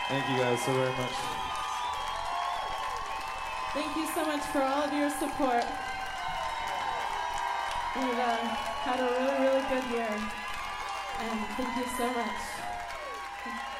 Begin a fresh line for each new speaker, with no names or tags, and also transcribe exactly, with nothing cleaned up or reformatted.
Thank you guys so very much.
Thank you so much for all of your support. We've uh, had a really, really good year. And thank you so much.